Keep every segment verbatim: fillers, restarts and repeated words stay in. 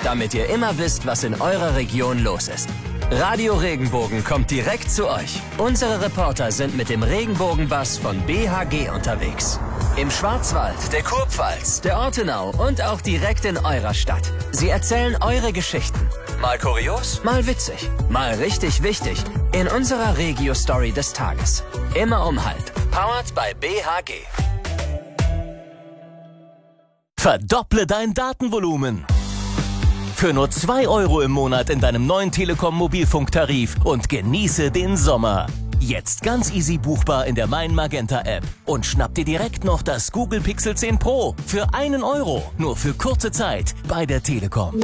damit ihr immer wisst, was in eurer Region los ist. Radio Regenbogen kommt direkt zu euch. Unsere Reporter sind mit dem Regenbogenbus von B H G unterwegs. Im Schwarzwald, der Kurpfalz, der Ortenau und auch direkt in eurer Stadt. Sie erzählen eure Geschichten. Mal kurios, mal witzig, mal richtig wichtig. In unserer Regio-Story des Tages. Immer um halb. Powered by B H G. Verdopple dein Datenvolumen. Für nur zwei Euro im Monat in deinem neuen Telekom-Mobilfunktarif und genieße den Sommer. Jetzt ganz easy buchbar in der Mein Magenta App. Und schnapp dir direkt noch das Google Pixel zehn Pro für einen Euro. Nur für kurze Zeit bei der Telekom.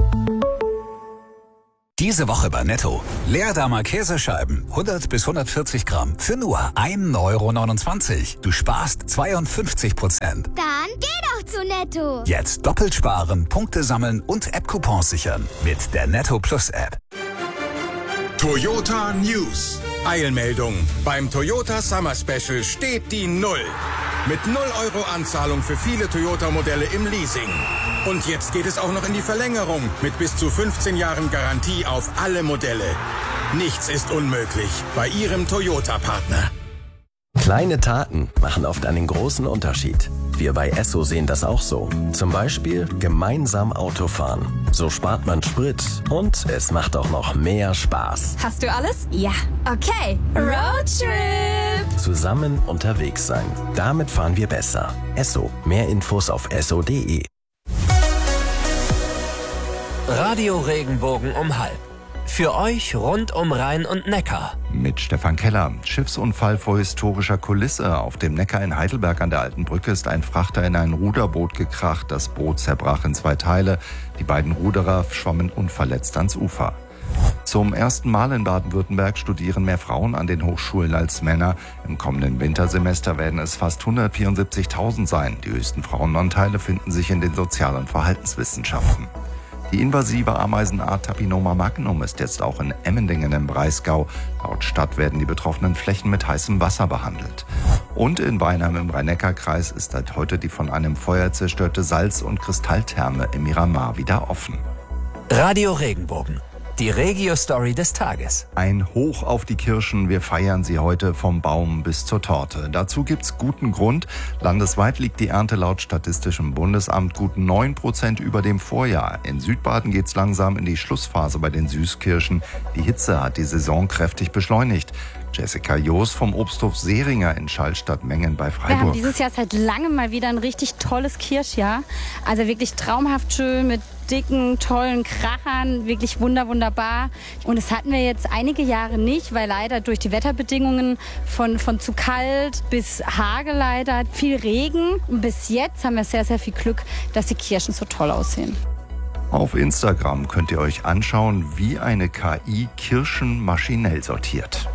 Diese Woche bei Netto. Leerdammer Käsescheiben, hundert bis hundertvierzig Gramm, für nur ein Euro neunundzwanzig. Du sparst zweiundfünfzig Prozent. Dann geh doch zu Netto. Jetzt doppelt sparen, Punkte sammeln und App-Coupons sichern. Mit der Netto Plus App. Toyota News. Eilmeldung. Beim Toyota Summer Special steht die Null. Mit null Euro Anzahlung für viele Toyota-Modelle im Leasing. Und jetzt geht es auch noch in die Verlängerung mit bis zu fünfzehn Jahren Garantie auf alle Modelle. Nichts ist unmöglich bei Ihrem Toyota-Partner. Kleine Taten machen oft einen großen Unterschied. Wir bei Esso sehen das auch so. Zum Beispiel gemeinsam Autofahren. So spart man Sprit und es macht auch noch mehr Spaß. Hast du alles? Ja. Okay. Roadtrip. Zusammen unterwegs sein. Damit fahren wir besser. Esso. Mehr Infos auf esso punkt de. Radio Regenbogen um halb. Für euch rund um Rhein und Neckar. Mit Stefan Keller. Schiffsunfall vor historischer Kulisse. Auf dem Neckar in Heidelberg an der Alten Brücke ist ein Frachter in ein Ruderboot gekracht. Das Boot zerbrach in zwei Teile. Die beiden Ruderer schwammen unverletzt ans Ufer. Zum ersten Mal in Baden-Württemberg studieren mehr Frauen an den Hochschulen als Männer. Im kommenden Wintersemester werden es fast hundertvierundsiebzigtausend sein. Die höchsten Frauenanteile finden sich in den Sozial- und Verhaltenswissenschaften. Die invasive Ameisenart Tapinoma magnum ist jetzt auch in Emmendingen im Breisgau. Laut Stadt werden die betroffenen Flächen mit heißem Wasser behandelt. Und in Weinheim im Rhein-Neckar-Kreis ist seit heute die von einem Feuer zerstörte Salz- und Kristalltherme im Miramar wieder offen. Radio Regenbogen. Die Regio-Story des Tages. Ein Hoch auf die Kirschen, wir feiern sie heute vom Baum bis zur Torte. Dazu gibt's guten Grund. Landesweit liegt die Ernte laut Statistischem Bundesamt gut neun Prozent über dem Vorjahr. In Südbaden geht's langsam in die Schlussphase bei den Süßkirschen. Die Hitze hat die Saison kräftig beschleunigt. Jessica Joos vom Obsthof Seringer in Schallstatt-Mengen bei Freiburg. Wir haben dieses Jahr seit langem mal wieder ein richtig tolles Kirschjahr. Also wirklich traumhaft schön mit dicken, tollen Krachern, wirklich wunder, wunderbar. Und das hatten wir jetzt einige Jahre nicht, weil leider durch die Wetterbedingungen von, von zu kalt bis Hagel leider, viel Regen. Und bis jetzt haben wir sehr, sehr viel Glück, dass die Kirschen so toll aussehen. Auf Instagram könnt ihr euch anschauen, wie eine K I Kirschen maschinell sortiert.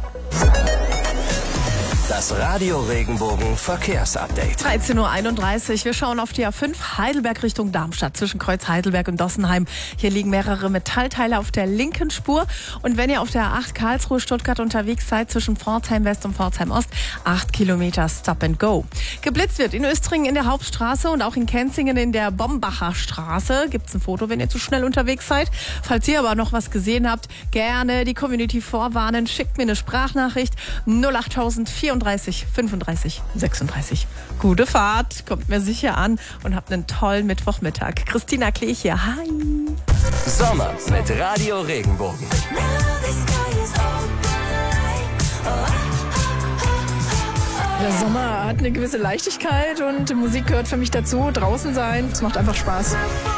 Das Radio Regenbogen Verkehrsupdate. dreizehn Uhr einunddreißig. Wir schauen auf die A fünf Heidelberg Richtung Darmstadt zwischen Kreuz Heidelberg und Dossenheim. Hier liegen mehrere Metallteile auf der linken Spur. Und wenn ihr auf der A acht Karlsruhe Stuttgart unterwegs seid zwischen Pforzheim West und Pforzheim Ost, acht Kilometer Stop and Go. Geblitzt wird in Östringen in der Hauptstraße und auch in Kenzingen in der Bombacher Straße. Gibt's ein Foto, wenn ihr zu schnell unterwegs seid. Falls ihr aber noch was gesehen habt, gerne die Community vorwarnen. Schickt mir eine Sprachnachricht null acht vierunddreißig fünfunddreißig sechsunddreißig. Gute Fahrt, kommt mir sicher an und habt einen tollen Mittwochmittag. Christina Klech hier, hi. Sommer mit Radio Regenbogen. Der Sommer hat eine gewisse Leichtigkeit und Musik gehört für mich dazu. Draußen sein, es macht einfach Spaß.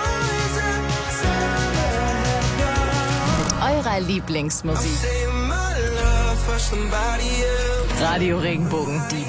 Eurer Lieblingsmusik. Radio Regenbogen, die